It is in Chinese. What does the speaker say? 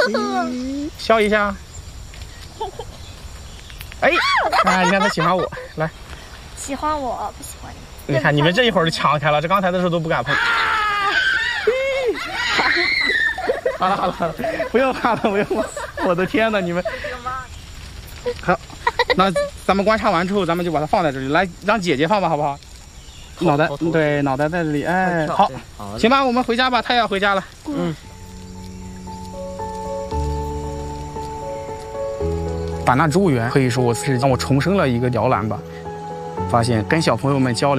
笑一下。哎，啊，你看他喜欢我，来。 喜欢我，不喜欢你。 你看你们这一会儿就抢开了，这刚才的时候都不敢碰。好了，不用怕了，不用了。我的天哪，你们。好，那咱们观察完之后，咱们就把它放在这里，来让姐姐放吧，好不好？脑袋对，脑袋在这里，哎，好，行吧，我们回家吧，太阳回家了。嗯。版纳植物园可以说是让我重生了一个摇篮吧，发现跟小朋友们交流。